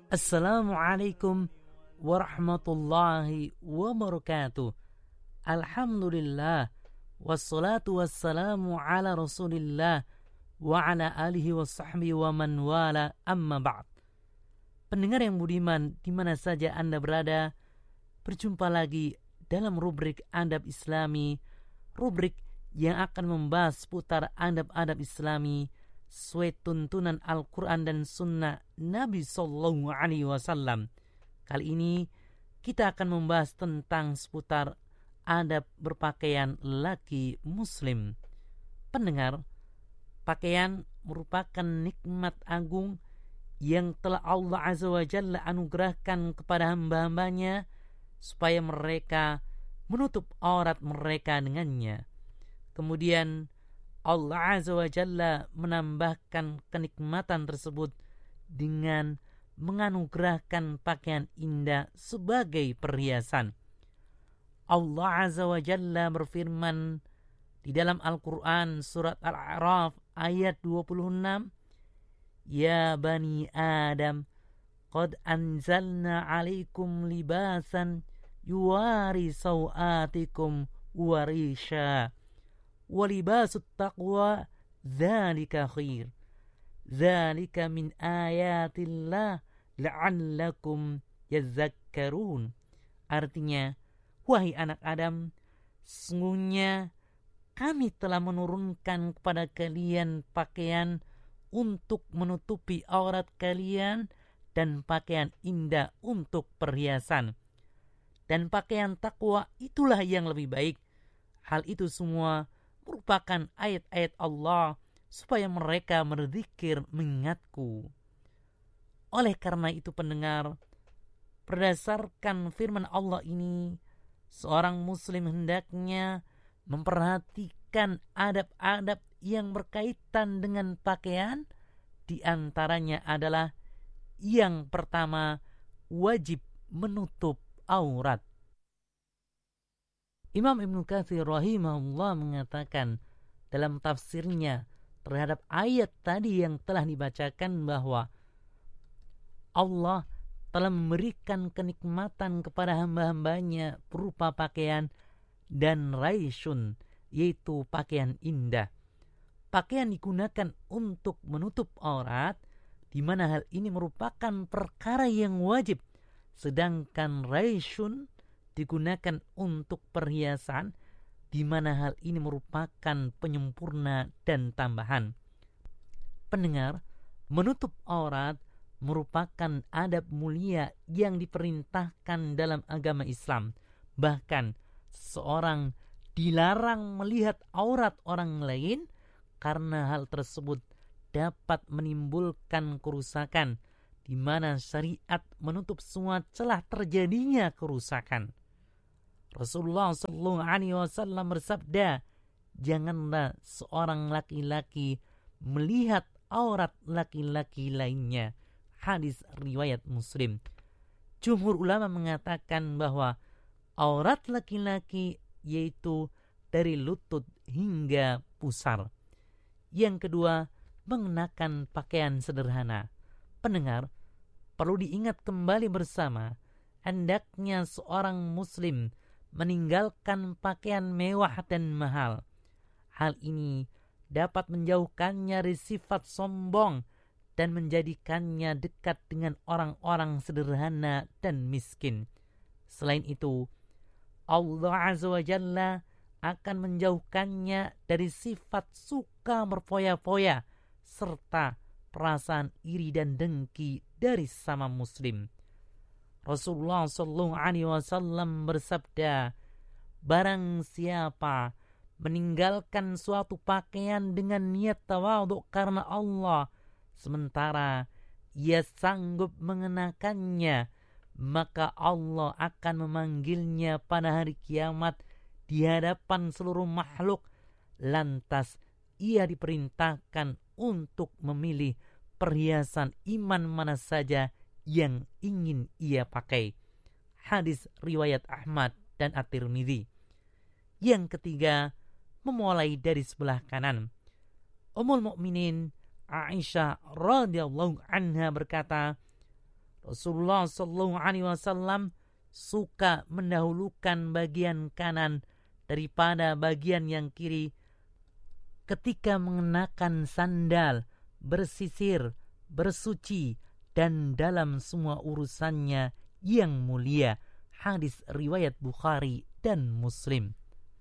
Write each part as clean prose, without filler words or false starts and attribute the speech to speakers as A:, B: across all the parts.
A: Assalamualaikum warahmatullahi wabarakatuh. Alhamdulillah, wassalatu wassalamu ala rasulillah wa ala alihi wa sahbihi wa man wala, amma ba'd. Pendengar yang budiman, di mana saja Anda berada, berjumpa lagi dalam rubrik Adab Islami, rubrik yang akan membahas seputar adab-adab Islami sesuai tuntunan Al-Quran dan Sunnah Nabi Sallallahu Alaihi Wasallam. Kali ini kita akan membahas tentang seputar adab berpakaian laki Muslim. Pendengar, pakaian merupakan nikmat agung yang telah Allah Azza wa Jalla anugerahkan kepada hamba-hambanya supaya mereka menutup aurat mereka dengannya. Kemudian Allah Azza wa Jalla menambahkan kenikmatan tersebut dengan menganugerahkan pakaian indah sebagai perhiasan. Allah Azza wa Jalla berfirman di dalam Al-Quran surat Al-A'raf ayat 26, Ya Bani Adam, Qad anzalna alaikum libasan yuwari sawatikum warisha. Walibasut taqwa dzalika khair. Dzalika min ayatillah la'allakum yadhakkarun. Artinya, wahai anak Adam, sesungguhnya kami telah menurunkan kepada kalian pakaian untuk menutupi aurat kalian dan pakaian indah untuk perhiasan. Dan pakaian takwa itulah yang lebih baik. Hal itu semua merupakan ayat-ayat Allah supaya mereka berzikir mengingatku. Oleh karena itu pendengar, berdasarkan firman Allah ini, seorang muslim hendaknya memperhatikan adab-adab yang berkaitan dengan pakaian. Di antaranya adalah yang pertama, wajib menutup aurat. Imam Ibnu Katsir rahimahullah mengatakan dalam tafsirnya terhadap ayat tadi yang telah dibacakan bahwa Allah telah memberikan kenikmatan kepada hamba-hambanya berupa pakaian dan raisyun, yaitu pakaian indah. Pakaian digunakan untuk menutup aurat, di mana hal ini merupakan perkara yang wajib, sedangkan raisyun digunakan untuk perhiasan, di mana hal ini merupakan penyempurna dan tambahan. Pendengar, menutup aurat merupakan adab mulia yang diperintahkan dalam agama Islam. Bahkan seorang dilarang melihat aurat orang lain karena hal tersebut dapat menimbulkan kerusakan, di mana syariat menutup semua celah terjadinya kerusakan. Rasulullah sallallahu alaihi wasallam bersabda, janganlah seorang laki-laki melihat aurat laki-laki lainnya. Hadis riwayat Muslim. Jumhur ulama mengatakan bahwa aurat laki-laki yaitu dari lutut hingga pusar. Yang kedua, mengenakan pakaian sederhana. Pendengar, perlu diingat kembali bersama, hendaknya seorang muslim meninggalkan pakaian mewah dan mahal. Hal ini dapat menjauhkannya dari sifat sombong dan menjadikannya dekat dengan orang-orang sederhana dan miskin. Selain itu, Allah Azza wa Jalla akan menjauhkannya dari sifat suka berfoya-foya serta perasaan iri dan dengki dari sama muslim. Rasulullah sallallahu alaihi wasallam bersabda, barang siapa meninggalkan suatu pakaian dengan niat tawadhu karena Allah, sementara ia sanggup mengenakannya, maka Allah akan memanggilnya pada hari kiamat di hadapan seluruh makhluk. Lantas ia diperintahkan untuk memilih perhiasan iman mana saja yang ingin ia pakai. Hadis riwayat Ahmad dan At-Tirmidzi. Yang ketiga, memulai dari sebelah kanan. Ummul Mukminin Aisyah radhiyallahu anha berkata, Rasulullah Shallallahu Alaihi Wasallam suka mendahulukan bagian kanan daripada bagian yang kiri ketika mengenakan sandal, bersisir, bersuci, dan dalam semua urusannya yang mulia. Hadis riwayat Bukhari dan Muslim.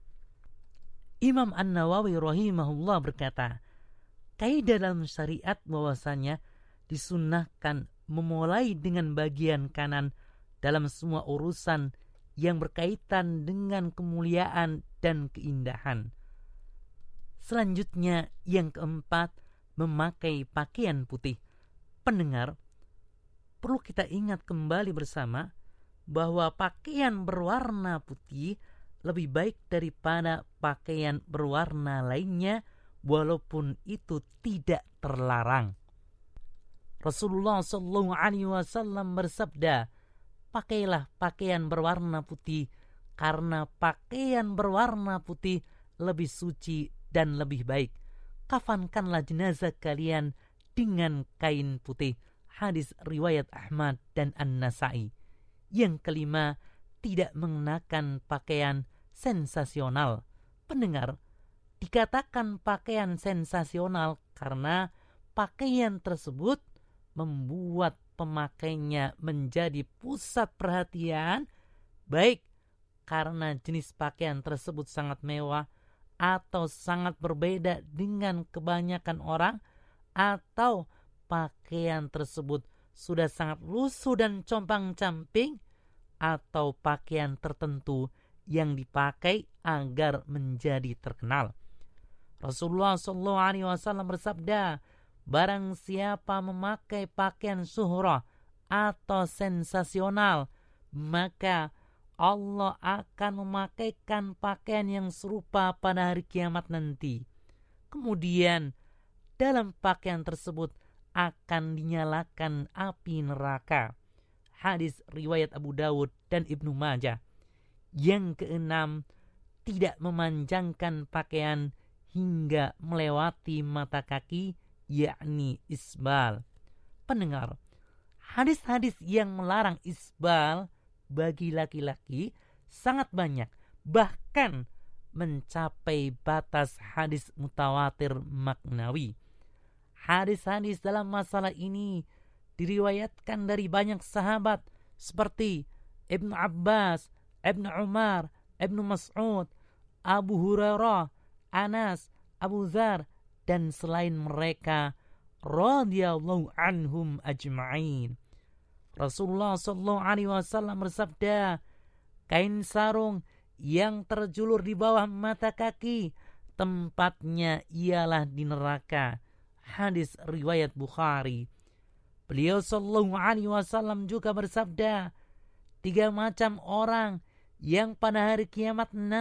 A: Imam An-Nawawi rahimahullah berkata, kaidah dalam syariat bahwasanya disunnahkan memulai dengan bagian kanan dalam semua urusan yang berkaitan dengan kemuliaan dan keindahan. Selanjutnya yang keempat, memakai pakaian putih. Pendengar, perlu kita ingat kembali bersama bahwa pakaian berwarna putih lebih baik daripada pakaian berwarna lainnya, walaupun itu tidak terlarang. Rasulullah Shallallahu Alaihi Wasallam bersabda, pakailah pakaian berwarna putih karena pakaian berwarna putih lebih suci dan lebih baik. Kafankanlah jenazah kalian dengan kain putih. Hadis riwayat Ahmad dan An-Nasai. Yang kelima, tidak mengenakan pakaian sensasional. Pendengar, dikatakan pakaian sensasional karena pakaian tersebut membuat pemakainya menjadi pusat perhatian, baik karena jenis pakaian tersebut sangat mewah atau sangat berbeda dengan kebanyakan orang, atau pakaian tersebut sudah sangat lusuh dan compang-camping, atau pakaian tertentu yang dipakai agar menjadi terkenal. Rasulullah SAW bersabda, barang siapa memakai pakaian syuhrah atau sensasional, maka Allah akan memakaikan pakaian yang serupa pada hari kiamat nanti. Kemudian dalam pakaian tersebut akan dinyalakan api neraka. Hadis riwayat Abu Dawud dan Ibnu Majah. Yang keenam, tidak memanjangkan pakaian hingga melewati mata kaki, yakni isbal. Pendengar, hadis-hadis yang melarang isbal bagi laki-laki sangat banyak, bahkan mencapai batas hadis mutawatir maknawi. Hadis-hadis dalam masalah ini diriwayatkan dari banyak sahabat seperti Ibnu Abbas, Ibnu Umar, Ibnu Mas'ud, Abu Hurairah, Anas, Abu Dzar, dan selain mereka radhiyallahu anhum ajma'in. Rasulullah sallallahu alaihi wasallam bersabda, kain sarung yang terjulur di bawah mata kaki tempatnya ialah di neraka. Hadis riwayat Bukhari. Beliau sallallahu alaihi wasallam juga bersabda, 3 macam orang yang pada hari kiamat